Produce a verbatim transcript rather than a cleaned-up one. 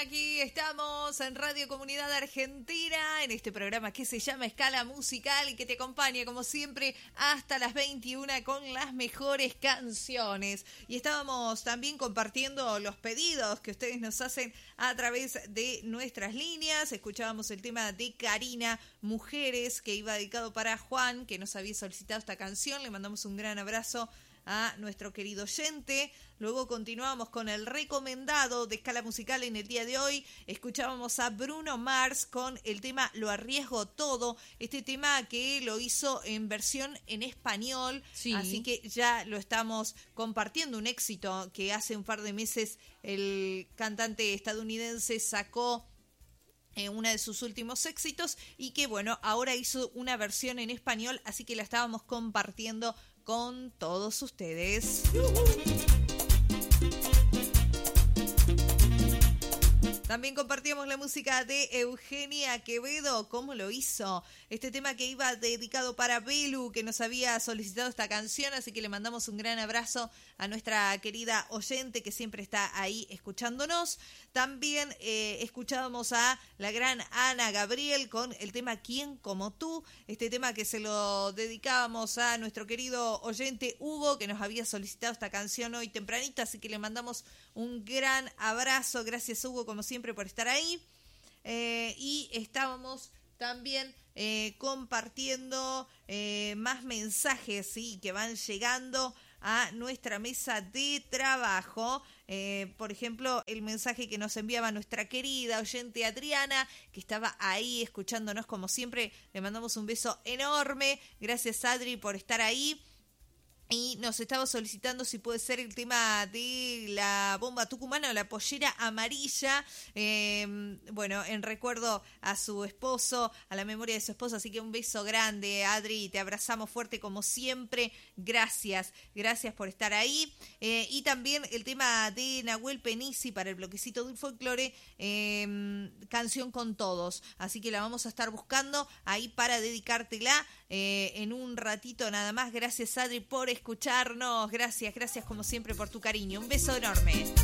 Aquí estamos en Radio Comunidad Argentina, en este programa que se llama Escala Musical y que te acompaña, como siempre, hasta las veintiuna con las mejores canciones. Y estábamos también compartiendo los pedidos que ustedes nos hacen a través de nuestras líneas. Escuchábamos el tema de Karina, Mujeres, que iba dedicado para Juan, que nos había solicitado esta canción. Le mandamos un gran abrazo a nuestro querido oyente. Luego continuamos con el recomendado de Escala Musical en el día de hoy. Escuchábamos a Bruno Mars con el tema Lo Arriesgo Todo, este tema que lo hizo en versión en español, sí. Así que ya lo estamos compartiendo, un éxito que hace un par de meses el cantante estadounidense sacó en una de sus últimos éxitos y que bueno, ahora hizo una versión en español, así que la estábamos compartiendo con todos ustedes. También compartíamos la música de Eugenia Quevedo, ¿cómo lo hizo? Este tema que iba dedicado para Belu, que nos había solicitado esta canción, así que le mandamos un gran abrazo a nuestra querida oyente que siempre está ahí escuchándonos. También eh, escuchábamos a la gran Ana Gabriel con el tema ¿Quién como tú? Este tema que se lo dedicábamos a nuestro querido oyente Hugo, que nos había solicitado esta canción hoy tempranito, así que le mandamos un gran abrazo. Gracias, Hugo, como siempre, por estar ahí. Eh, y estábamos también eh, compartiendo eh, más mensajes, ¿sí?, que van llegando a nuestra mesa de trabajo. Eh, por ejemplo, el mensaje que nos enviaba nuestra querida oyente Adriana, que estaba ahí escuchándonos como siempre. Le mandamos un beso enorme. Gracias, Adri, por estar ahí. Y nos estaba solicitando si puede ser el tema de la bomba tucumana o la pollera amarilla, eh, bueno, en recuerdo a su esposo, a la memoria de su esposo, así que un beso grande, Adri, te abrazamos fuerte como siempre, gracias, gracias por estar ahí. Eh, y también el tema de Nahuel Penisi para el bloquecito del folclore, eh, Canción con Todos, así que la vamos a estar buscando ahí para dedicártela eh, en un ratito nada más. Gracias, Adri, por escucharnos, gracias, gracias como siempre por tu cariño, un beso enorme.